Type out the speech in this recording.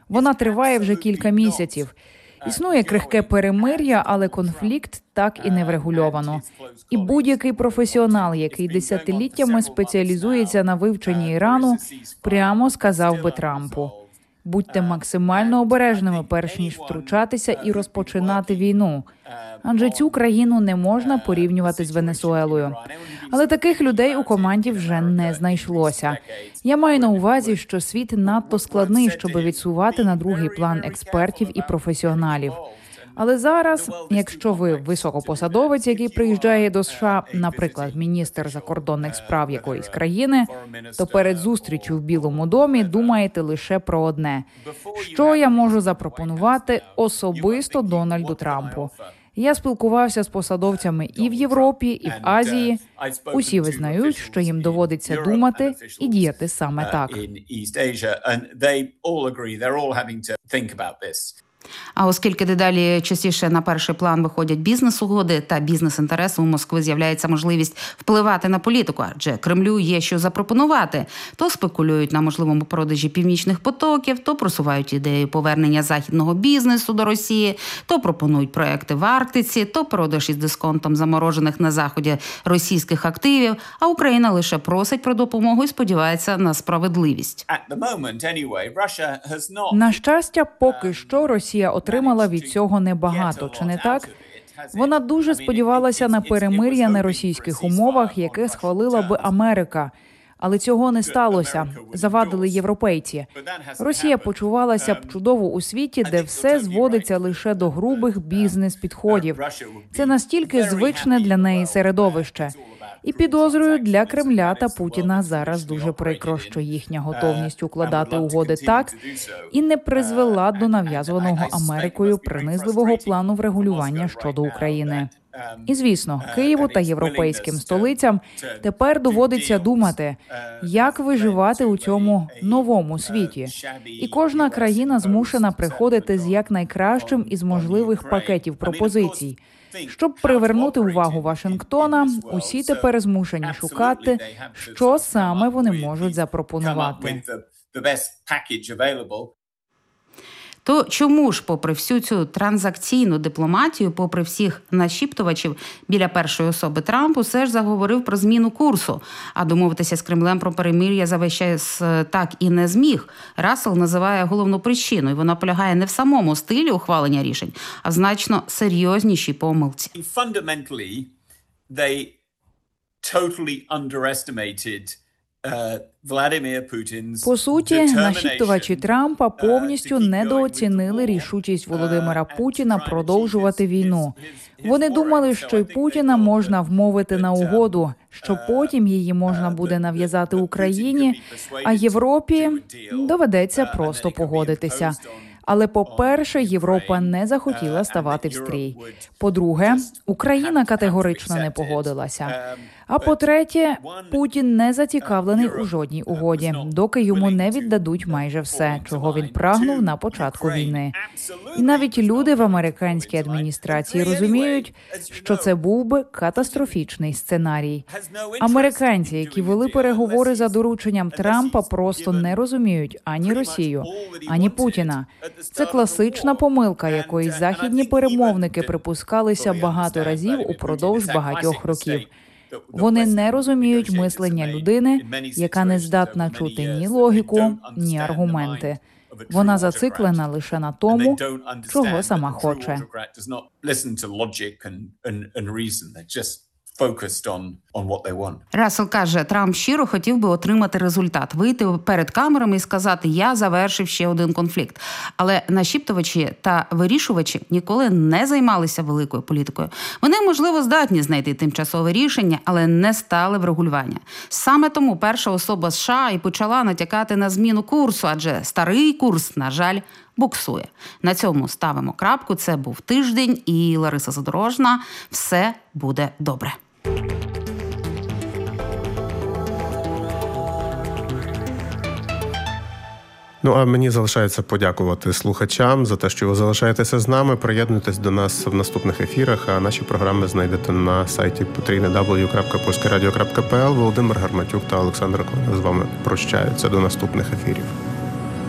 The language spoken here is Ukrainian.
Вона триває вже кілька місяців. Існує крихке перемир'я, але конфлікт так і не врегульовано. І будь-який професіонал, який десятиліттями спеціалізується на вивченні Ірану, прямо сказав би Трампу: будьте максимально обережними, перш ніж втручатися і розпочинати війну. Адже цю країну не можна порівнювати з Венесуелою. Але таких людей у команді вже не знайшлося. Я маю на увазі, що світ надто складний, щоб відсувати на другий план експертів і професіоналів. Але зараз, якщо ви високопосадовець, який приїжджає до США, наприклад, міністр закордонних справ якоїсь країни, то перед зустрічю в Білому домі думаєте лише про одне: що я можу запропонувати особисто Дональду Трампу. Я спілкувався з посадовцями і в Європі, і в Азії. Усі визнають, що їм доводиться думати і діяти саме так. А оскільки дедалі частіше на перший план виходять бізнес-угоди та бізнес-інтереси, у Москви з'являється можливість впливати на політику, адже Кремлю є що запропонувати. То спекулюють на можливому продажі північних потоків, то просувають ідею повернення західного бізнесу до Росії, то пропонують проекти в Арктиці, то продаж із дисконтом заморожених на Заході російських активів, а Україна лише просить про допомогу і сподівається на справедливість. На щастя, поки що Росія отримала від цього небагато, чи не так? Вона дуже сподівалася на перемир'я на російських умовах, яке схвалила би Америка. Але цього не сталося. Завадили європейці. Росія почувалася б чудово у світі, де все зводиться лише до грубих бізнес-підходів. Це настільки звичне для неї середовище. І підозрюю, для Кремля та Путіна зараз дуже прикро, що їхня готовність укладати угоди так і не призвела до нав'язуваного Америкою принизливого плану врегулювання щодо України. І, звісно, Києву та європейським столицям тепер доводиться думати, як виживати у цьому новому світі. І кожна країна змушена приходити з якнайкращим із можливих пакетів пропозицій. Щоб привернути увагу Вашингтона, усі тепер змушені шукати, що саме вони можуть запропонувати. То чому ж, попри всю цю транзакційну дипломатію, попри всіх нашіптувачів біля першої особи Трампу, все ж заговорив про зміну курсу, а домовитися з Кремлем про перемир'я за весь час так і не зміг? Рассел називає головну причину, і вона полягає не в самому стилі ухвалення рішень, а в значно серйознішій помилці. По суті, нашіптувачі Трампа повністю недооцінили рішучість Володимира Путіна продовжувати війну. Вони думали, що й Путіна можна вмовити на угоду, що потім її можна буде нав'язати Україні, а Європі доведеться просто погодитися. Але, по-перше, Європа не захотіла ставати в стрій. По-друге, Україна категорично не погодилася. А по-третє, Путін не зацікавлений у жодній угоді, доки йому не віддадуть майже все, чого він прагнув на початку війни. І навіть люди в американській адміністрації розуміють, що це був би катастрофічний сценарій. Американці, які вели переговори за дорученням Трампа, просто не розуміють ані Росію, ані Путіна. Це класична помилка, якої західні перемовники припускалися багато разів упродовж багатьох років. Вони не розуміють мислення людини, яка не здатна чути ні логіку, ні аргументи. Вона зациклена лише на тому, чого сама хоче. Рассел каже, Трамп щиро хотів би отримати результат, вийти перед камерами і сказати: «Я завершив ще один конфлікт». Але нашіптувачі та вирішувачі ніколи не займалися великою політикою. Вони, можливо, здатні знайти тимчасове рішення, але не стали в регулювання. Саме тому перша особа США і почала натякати на зміну курсу, адже старий курс, на жаль, буксує. На цьому ставимо крапку. Це був Тиждень і Лариса Задорожна. Все буде добре. Ну, а мені залишається подякувати слухачам за те, що ви залишаєтеся з нами. Приєднуйтесь до нас в наступних ефірах, а наші програми знайдете на сайті www.polskeradio.pl. Володимир Гарматюк та Олександр Клина з вами прощаються. До наступних ефірів.